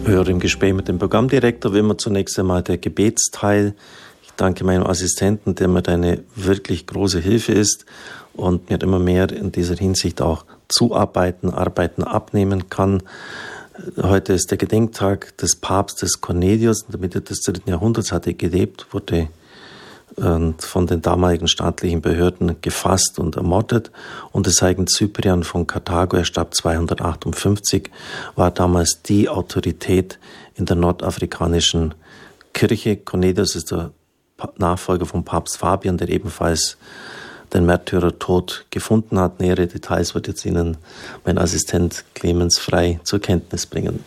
höre im Gespräch mit dem Programmdirektor wie immer zunächst einmal der Gebetsteil. Ich danke meinem Assistenten, der mir eine wirklich große Hilfe ist und mir immer mehr in dieser Hinsicht auch zuarbeiten, Arbeiten abnehmen kann. Heute ist der Gedenktag des Papstes Cornelius. In der Mitte des 3. Jahrhunderts hat er gelebt, wurde von den damaligen staatlichen Behörden gefasst und ermordet. Und des heiligen Cyprian von Karthago, er starb 258, war damals die Autorität in der nordafrikanischen Kirche. Cornelius ist der Nachfolger von Papst Fabian, der ebenfalls den Märtyrertod gefunden hat. Nähere Details wird jetzt Ihnen mein Assistent Clemens Frey zur Kenntnis bringen.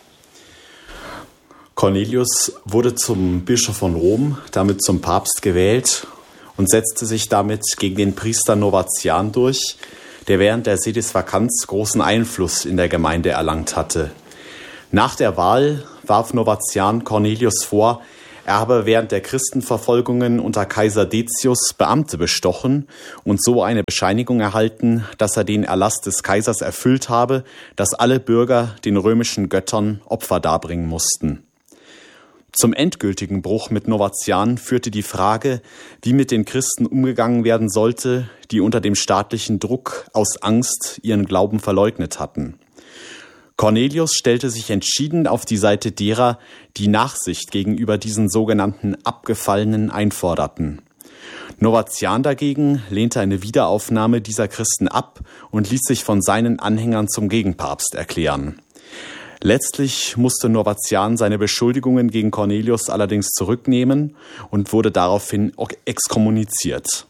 Cornelius wurde zum Bischof von Rom, damit zum Papst gewählt und setzte sich damit gegen den Priester Novatian durch, der während der Sedisvakanz großen Einfluss in der Gemeinde erlangt hatte. Nach der Wahl warf Novatian Cornelius vor, er habe während der Christenverfolgungen unter Kaiser Decius Beamte bestochen und so eine Bescheinigung erhalten, dass er den Erlass des Kaisers erfüllt habe, dass alle Bürger den römischen Göttern Opfer darbringen mussten. Zum endgültigen Bruch mit Novatian führte die Frage, wie mit den Christen umgegangen werden sollte, die unter dem staatlichen Druck aus Angst ihren Glauben verleugnet hatten. Cornelius stellte sich entschieden auf die Seite derer, die Nachsicht gegenüber diesen sogenannten Abgefallenen einforderten. Novatian dagegen lehnte eine Wiederaufnahme dieser Christen ab und ließ sich von seinen Anhängern zum Gegenpapst erklären. Letztlich musste Novatian seine Beschuldigungen gegen Cornelius allerdings zurücknehmen und wurde daraufhin exkommuniziert.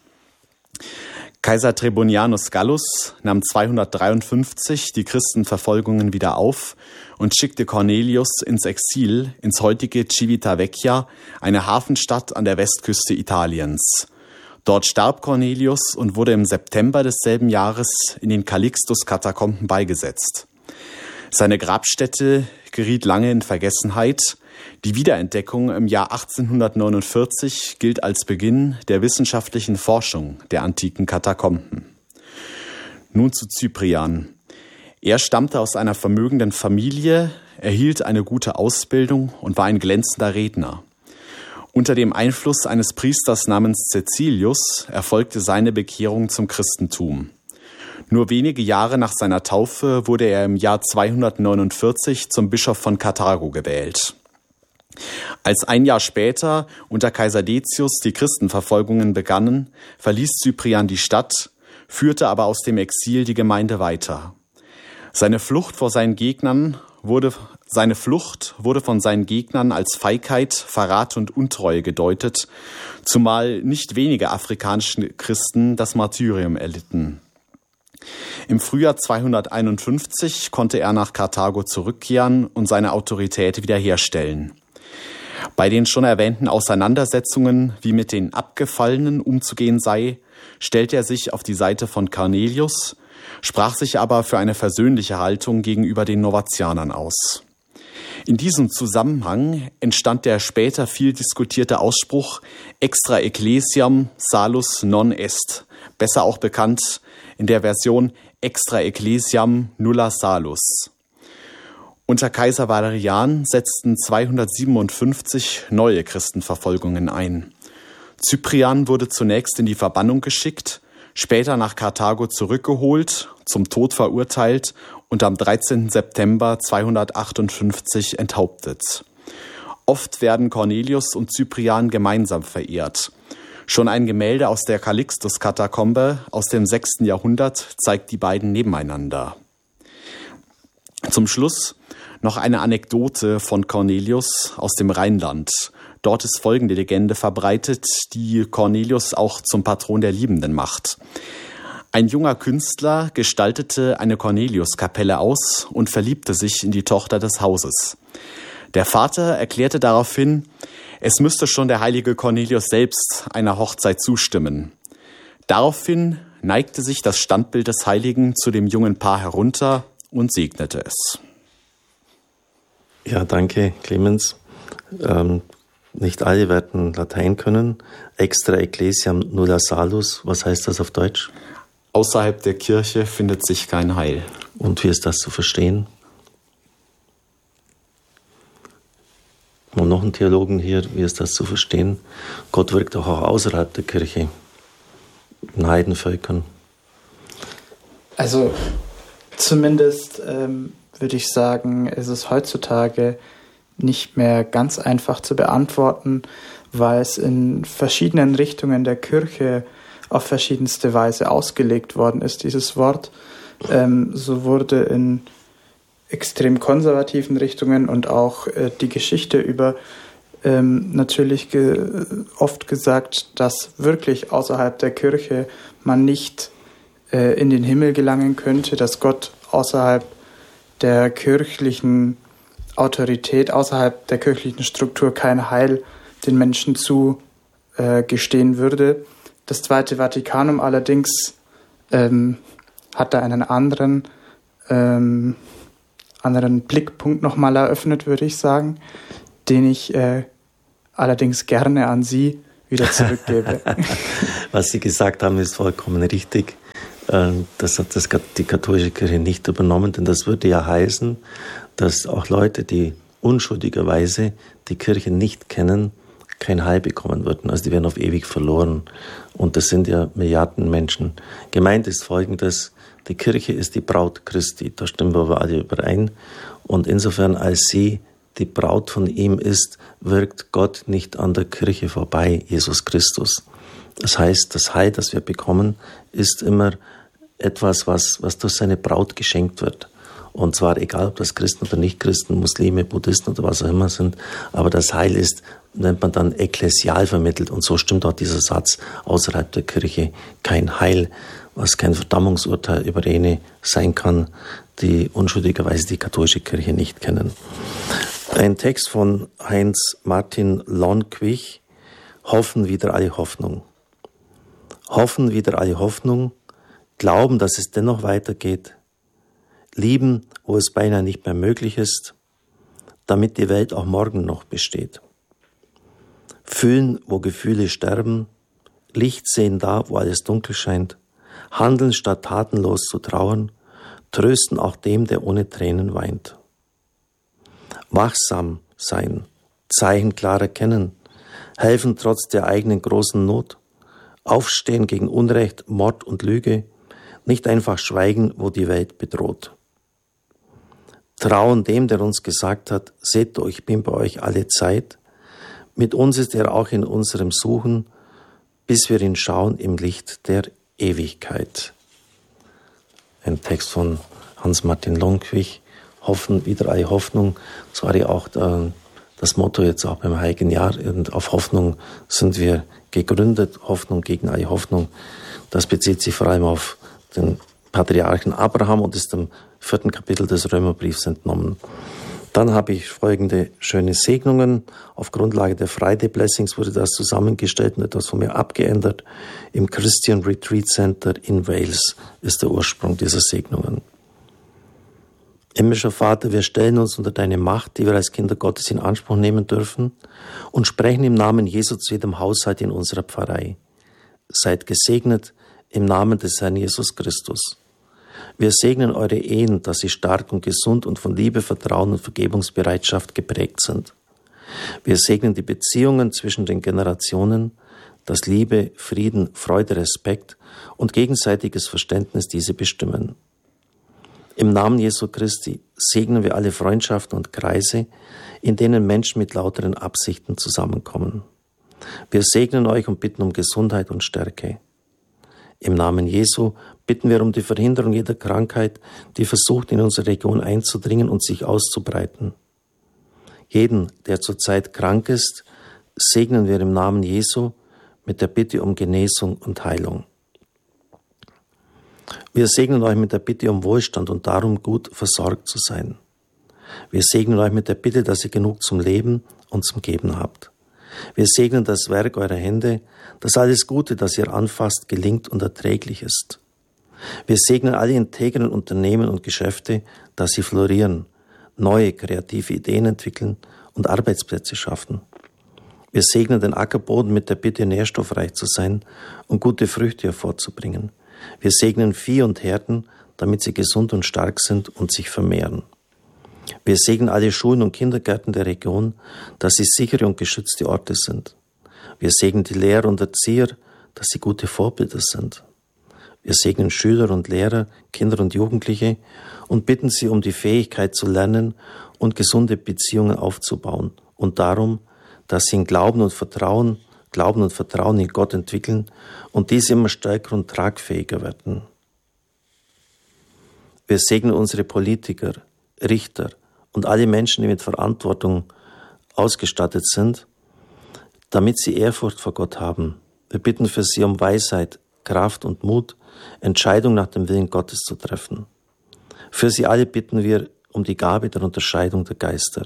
Kaiser Trebonianus Gallus nahm 253 die Christenverfolgungen wieder auf und schickte Cornelius ins Exil ins heutige Civitavecchia, eine Hafenstadt an der Westküste Italiens. Dort starb Cornelius und wurde im September desselben Jahres in den Calixtus-Katakomben beigesetzt. Seine Grabstätte geriet lange in Vergessenheit. Die Wiederentdeckung im Jahr 1849 gilt als Beginn der wissenschaftlichen Forschung der antiken Katakomben. Nun zu Cyprian. Er stammte aus einer vermögenden Familie, erhielt eine gute Ausbildung und war ein glänzender Redner. Unter dem Einfluss eines Priesters namens Caecilius erfolgte seine Bekehrung zum Christentum. Nur wenige Jahre nach seiner Taufe wurde er im Jahr 249 zum Bischof von Karthago gewählt. Als ein Jahr später unter Kaiser Decius die Christenverfolgungen begannen, verließ Cyprian die Stadt, führte aber aus dem Exil die Gemeinde weiter. Seine Flucht wurde von seinen Gegnern als Feigheit, Verrat und Untreue gedeutet, zumal nicht wenige afrikanische Christen das Martyrium erlitten. Im Frühjahr 251 konnte er nach Karthago zurückkehren und seine Autorität wiederherstellen. Bei den schon erwähnten Auseinandersetzungen, wie mit den Abgefallenen umzugehen sei, stellte er sich auf die Seite von Cornelius, sprach sich aber für eine versöhnliche Haltung gegenüber den Novatianern aus. In diesem Zusammenhang entstand der später viel diskutierte Ausspruch Extra Ecclesiam salus non est, besser auch bekannt in der Version Extra Ecclesiam nulla salus. Unter Kaiser Valerian setzten 257 neue Christenverfolgungen ein. Cyprian wurde zunächst in die Verbannung geschickt, später nach Karthago zurückgeholt, zum Tod verurteilt und am 13. September 258 enthauptet. Oft werden Cornelius und Cyprian gemeinsam verehrt. Schon ein Gemälde aus der Calixtus-Katakombe aus dem 6. Jahrhundert zeigt die beiden nebeneinander. Zum Schluss noch eine Anekdote von Cornelius aus dem Rheinland. Dort ist folgende Legende verbreitet, die Cornelius auch zum Patron der Liebenden macht. Ein junger Künstler gestaltete eine Corneliuskapelle aus und verliebte sich in die Tochter des Hauses. Der Vater erklärte daraufhin, es müsste schon der heilige Cornelius selbst einer Hochzeit zustimmen. Daraufhin neigte sich das Standbild des Heiligen zu dem jungen Paar herunter und segnete es. Ja, danke, Clemens. Nicht alle werden Latein können. Extra Ecclesiam nulla salus, was heißt das auf Deutsch? Außerhalb der Kirche findet sich kein Heil. Und wie ist das zu verstehen? Und noch ein Theologen hier, wie ist das zu verstehen? Gott wirkt auch außerhalb der Kirche, in Heidenvölkern. Also zumindest würde ich sagen, ist es heutzutage nicht mehr ganz einfach zu beantworten, weil es in verschiedenen Richtungen der Kirche auf verschiedenste Weise ausgelegt worden ist, dieses Wort. So wurde in extrem konservativen Richtungen und auch die Geschichte über natürlich oft gesagt, dass wirklich außerhalb der Kirche man nicht in den Himmel gelangen könnte, dass Gott außerhalb der kirchlichen Autorität, außerhalb der kirchlichen Struktur kein Heil den Menschen zugestehen würde. Das Zweite Vatikanum allerdings hat da einen anderen Blickpunkt nochmal eröffnet, würde ich sagen, den ich allerdings gerne an Sie wieder zurückgebe. Was Sie gesagt haben, ist vollkommen richtig. Das hat die katholische Kirche nicht übernommen, denn das würde ja heißen, dass auch Leute, die unschuldigerweise die Kirche nicht kennen, kein Heil bekommen würden. Also die werden auf ewig verloren. Und das sind ja Milliarden Menschen. Gemeint ist Folgendes: Die Kirche ist die Braut Christi. Da stimmen wir aber alle überein. Und insofern, als sie die Braut von ihm ist, wirkt Gott nicht an der Kirche vorbei, Jesus Christus. Das heißt, das Heil, das wir bekommen, ist immer etwas, was durch seine Braut geschenkt wird. Und zwar egal, ob das Christen oder Nicht-Christen, Muslime, Buddhisten oder was auch immer sind, aber das Heil ist, nennt man dann ekklesial vermittelt. Und so stimmt auch dieser Satz, außerhalb der Kirche kein Heil, was kein Verdammungsurteil über jene sein kann, die unschuldigerweise die katholische Kirche nicht kennen. Ein Text von Heinz Martin Lonquich, Hoffen wider alle Hoffnung. Hoffen wider alle Hoffnung, glauben, dass es dennoch weitergeht, lieben, wo es beinahe nicht mehr möglich ist, damit die Welt auch morgen noch besteht. Fühlen, wo Gefühle sterben, Licht sehen da, wo alles dunkel scheint, handeln statt tatenlos zu trauern, trösten auch dem, der ohne Tränen weint. Wachsam sein, Zeichen klar erkennen, helfen trotz der eigenen großen Not, aufstehen gegen Unrecht, Mord und Lüge, nicht einfach schweigen, wo die Welt bedroht. Trauen dem, der uns gesagt hat, seht doch, ich bin bei euch alle Zeit. Mit uns ist er auch in unserem Suchen, bis wir ihn schauen im Licht der Ewigkeit. Ein Text von Hans-Martin Lonquich, Hoffen wider alle Hoffnung. Das war ja auch das Motto jetzt auch beim Heiligen Jahr. Und auf Hoffnung sind wir gegründet, Hoffnung gegen alle Hoffnung. Das bezieht sich vor allem auf den Patriarchen Abraham und ist im 4. Kapitel des Römerbriefs entnommen. Dann habe ich folgende schöne Segnungen. Auf Grundlage der Friday Blessings wurde das zusammengestellt und etwas von mir abgeändert. Im Christian Retreat Center in Wales ist der Ursprung dieser Segnungen. Himmlischer Vater, wir stellen uns unter deine Macht, die wir als Kinder Gottes in Anspruch nehmen dürfen, und sprechen im Namen Jesu zu jedem Haushalt in unserer Pfarrei. Seid gesegnet im Namen des Herrn Jesus Christus. Wir segnen eure Ehen, dass sie stark und gesund und von Liebe, Vertrauen und Vergebungsbereitschaft geprägt sind. Wir segnen die Beziehungen zwischen den Generationen, dass Liebe, Frieden, Freude, Respekt und gegenseitiges Verständnis diese bestimmen. Im Namen Jesu Christi segnen wir alle Freundschaften und Kreise, in denen Menschen mit lauteren Absichten zusammenkommen. Wir segnen euch und bitten um Gesundheit und Stärke. Im Namen Jesu bitten wir um die Verhinderung jeder Krankheit, die versucht, in unsere Region einzudringen und sich auszubreiten. Jeden, der zurzeit krank ist, segnen wir im Namen Jesu mit der Bitte um Genesung und Heilung. Wir segnen euch mit der Bitte um Wohlstand und darum, gut versorgt zu sein. Wir segnen euch mit der Bitte, dass ihr genug zum Leben und zum Geben habt. Wir segnen das Werk eurer Hände, dass alles Gute, das ihr anfasst, gelingt und erträglich ist. Wir segnen alle integren Unternehmen und Geschäfte, dass sie florieren, neue kreative Ideen entwickeln und Arbeitsplätze schaffen. Wir segnen den Ackerboden mit der Bitte, nährstoffreich zu sein und gute Früchte hervorzubringen. Wir segnen Vieh und Herden, damit sie gesund und stark sind und sich vermehren. Wir segnen alle Schulen und Kindergärten der Region, dass sie sichere und geschützte Orte sind. Wir segnen die Lehrer und Erzieher, dass sie gute Vorbilder sind. Wir segnen Schüler und Lehrer, Kinder und Jugendliche und bitten sie um die Fähigkeit zu lernen und gesunde Beziehungen aufzubauen und darum, dass sie in Glauben und Vertrauen in Gott entwickeln und diese immer stärker und tragfähiger werden. Wir segnen unsere Politiker, Richter und alle Menschen, die mit Verantwortung ausgestattet sind, damit sie Ehrfurcht vor Gott haben. Wir bitten für sie um Weisheit, Kraft und Mut, Entscheidungen nach dem Willen Gottes zu treffen. Für sie alle bitten wir um die Gabe der Unterscheidung der Geister.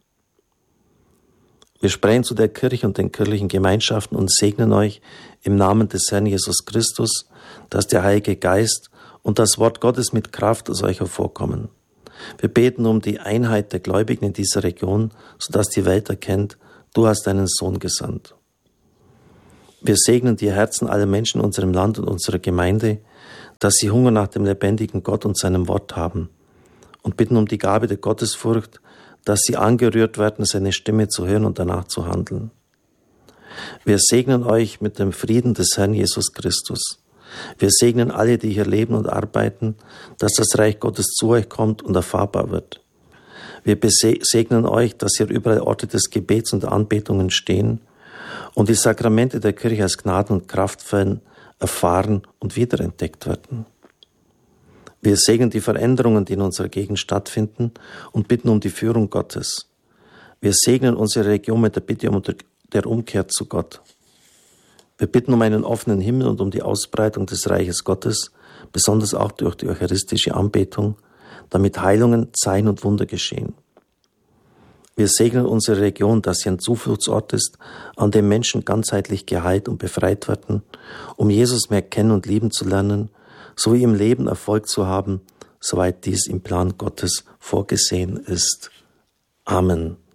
Wir sprechen zu der Kirche und den kirchlichen Gemeinschaften und segnen euch im Namen des Herrn Jesus Christus, dass der Heilige Geist und das Wort Gottes mit Kraft aus euch hervorkommen. Wir beten um die Einheit der Gläubigen in dieser Region, sodass die Welt erkennt, du hast deinen Sohn gesandt. Wir segnen die Herzen aller Menschen in unserem Land und unserer Gemeinde, dass sie Hunger nach dem lebendigen Gott und seinem Wort haben und bitten um die Gabe der Gottesfurcht, dass sie angerührt werden, seine Stimme zu hören und danach zu handeln. Wir segnen euch mit dem Frieden des Herrn Jesus Christus. Wir segnen alle, die hier leben und arbeiten, dass das Reich Gottes zu euch kommt und erfahrbar wird. Wir segnen euch, dass hier überall Orte des Gebets und der Anbetung entstehen und die Sakramente der Kirche als Gnaden- und Kraftquellen erfahren und wiederentdeckt werden. Wir segnen die Veränderungen, die in unserer Gegend stattfinden und bitten um die Führung Gottes. Wir segnen unsere Region mit der Bitte um der Umkehr zu Gott. Wir bitten um einen offenen Himmel und um die Ausbreitung des Reiches Gottes, besonders auch durch die eucharistische Anbetung, damit Heilungen, Zeichen und Wunder geschehen. Wir segnen unsere Region, dass sie ein Zufluchtsort ist, an dem Menschen ganzheitlich geheilt und befreit werden, um Jesus mehr kennen und lieben zu lernen, sowie im Leben Erfolg zu haben, soweit dies im Plan Gottes vorgesehen ist. Amen.